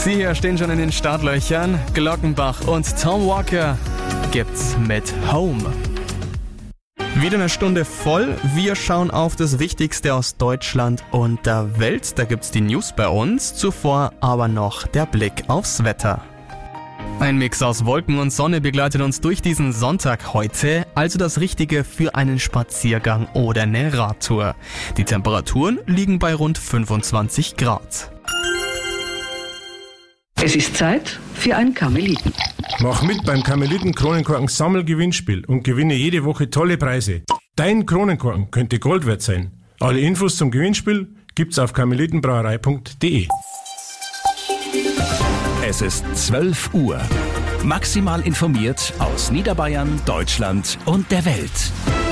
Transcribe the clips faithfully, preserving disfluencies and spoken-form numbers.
Sie hier stehen schon in den Startlöchern. Glockenbach und Tom Walker gibt's mit Home. Wieder eine Stunde voll. Wir schauen auf das Wichtigste aus Deutschland und der Welt. Da gibt's die News bei uns. Zuvor aber noch der Blick aufs Wetter. Ein Mix aus Wolken und Sonne begleitet uns durch diesen Sonntag heute, also das Richtige für einen Spaziergang oder eine Radtour. Die Temperaturen liegen bei rund fünfundzwanzig Grad. Es ist Zeit für ein Karmeliten. Mach mit beim Karmeliten-Kronenkorken-Sammelgewinnspiel und gewinne jede Woche tolle Preise. Dein Kronenkorken könnte Gold wert sein. Alle Infos zum Gewinnspiel gibt's auf karmelitenbrauerei punkt de. Es ist zwölf Uhr. Maximal informiert aus Niederbayern, Deutschland und der Welt.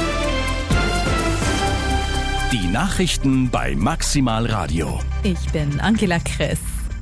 Die Nachrichten bei Maximal Radio. Ich bin Angela Kress.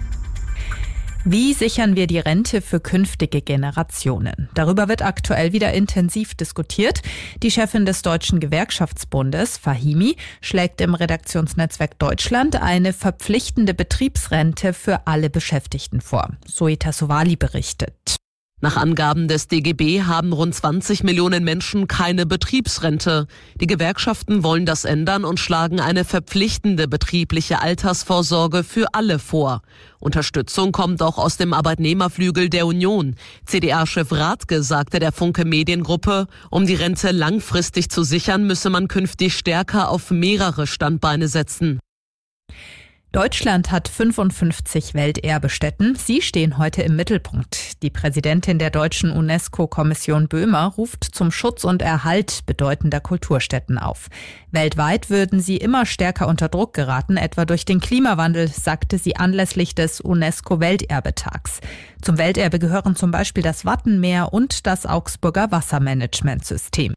Wie sichern wir die Rente für künftige Generationen? Darüber wird aktuell wieder intensiv diskutiert. Die Chefin des Deutschen Gewerkschaftsbundes, Fahimi, schlägt im Redaktionsnetzwerk Deutschland eine verpflichtende Betriebsrente für alle Beschäftigten vor. Zoe Sowali berichtet. Nach Angaben des D G B haben rund zwanzig Millionen Menschen keine Betriebsrente. Die Gewerkschaften wollen das ändern und schlagen eine verpflichtende betriebliche Altersvorsorge für alle vor. Unterstützung kommt auch aus dem Arbeitnehmerflügel der Union. C D A-Chef Rathke sagte der Funke Mediengruppe, um die Rente langfristig zu sichern, müsse man künftig stärker auf mehrere Standbeine setzen. Deutschland hat fünfundfünfzig Welterbestätten. Sie stehen heute im Mittelpunkt. Die Präsidentin der deutschen UNESCO-Kommission Böhmer ruft zum Schutz und Erhalt bedeutender Kulturstätten auf. Weltweit würden sie immer stärker unter Druck geraten, etwa durch den Klimawandel, sagte sie anlässlich des UNESCO-Welterbetags. Zum Welterbe gehören zum Beispiel das Wattenmeer und das Augsburger Wassermanagementsystem.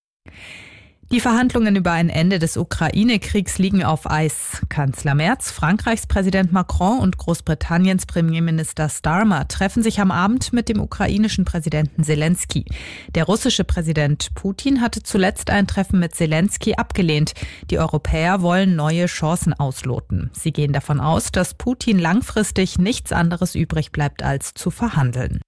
Die Verhandlungen über ein Ende des Ukraine-Kriegs liegen auf Eis. Kanzler Merz, Frankreichs Präsident Macron und Großbritanniens Premierminister Starmer treffen sich am Abend mit dem ukrainischen Präsidenten Zelensky. Der russische Präsident Putin hatte zuletzt ein Treffen mit Zelensky abgelehnt. Die Europäer wollen neue Chancen ausloten. Sie gehen davon aus, dass Putin langfristig nichts anderes übrig bleibt, als zu verhandeln.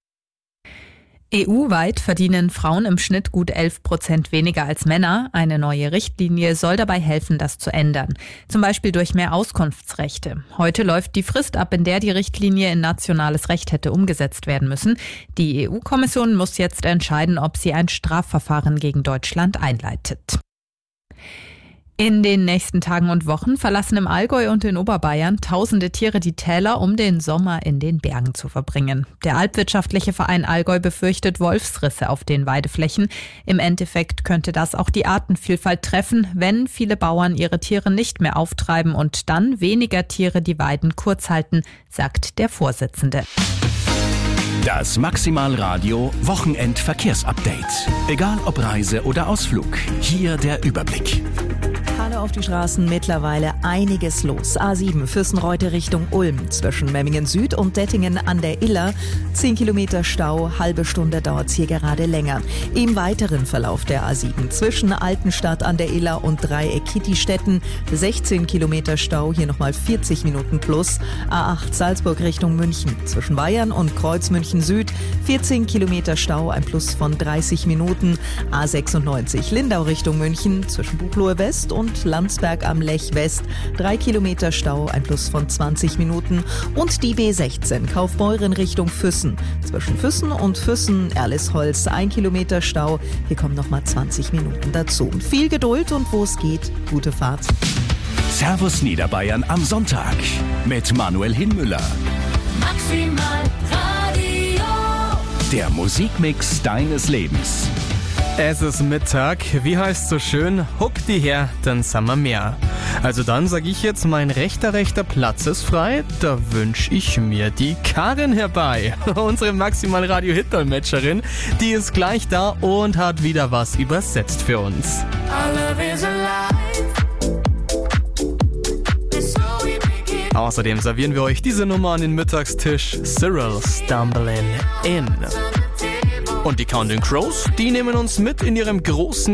E U-weit verdienen Frauen im Schnitt gut elf Prozent weniger als Männer. Eine neue Richtlinie soll dabei helfen, das zu ändern. Zum Beispiel durch mehr Auskunftsrechte. Heute läuft die Frist ab, in der die Richtlinie in nationales Recht hätte umgesetzt werden müssen. Die E U-Kommission muss jetzt entscheiden, ob sie ein Strafverfahren gegen Deutschland einleitet. In den nächsten Tagen und Wochen verlassen im Allgäu und in Oberbayern tausende Tiere die Täler, um den Sommer in den Bergen zu verbringen. Der Alpwirtschaftliche Verein Allgäu befürchtet Wolfsrisse auf den Weideflächen. Im Endeffekt könnte das auch die Artenvielfalt treffen, wenn viele Bauern ihre Tiere nicht mehr auftreiben und dann weniger Tiere die Weiden kurz halten, sagt der Vorsitzende. Das Maximal Radio Wochenendverkehrsupdate. Egal ob Reise oder Ausflug, hier der Überblick. Hallo auf die Straßen, mittlerweile einiges los. A sieben Fürstenreute Richtung Ulm, zwischen Memmingen Süd und Dettingen an der Iller. zehn Kilometer Stau, halbe Stunde dauert es hier gerade länger. Im weiteren Verlauf der A sieben zwischen Altenstadt an der Iller und Dreieck Kittistetten. sechzehn Kilometer Stau, hier nochmal vierzig Minuten plus. A acht Salzburg Richtung München, zwischen Bayern und Kreuz München Süd. vierzehn Kilometer Stau, ein Plus von dreißig Minuten. A sechsundneunzig Lindau Richtung München, zwischen Buchloe West und Landsberg am Lech West. drei Kilometer Stau, ein Plus von zwanzig Minuten. Und die B sechzehn Kaufbeuren Richtung Füssen. Zwischen Füssen und Füssen, Erlisholz, ein Kilometer Stau. Hier kommen nochmal zwanzig Minuten dazu. Viel Geduld und wo es geht, gute Fahrt. Servus Niederbayern am Sonntag mit Manuel Hinmüller. Maximal Radio. Der Musikmix deines Lebens. Es ist Mittag, wie heißt so schön, huck die her, dann sind wir mehr. Also dann sag ich jetzt, mein rechter, rechter Platz ist frei, da wünsch ich mir die Karin herbei. Unsere Maximal Radio Hit-Dolmetscherin, die ist gleich da und hat wieder was übersetzt für uns. Außerdem servieren wir euch diese Nummer an den Mittagstisch, Cyril Stumbling In. Und die Counting Crows, die nehmen uns mit in ihrem großen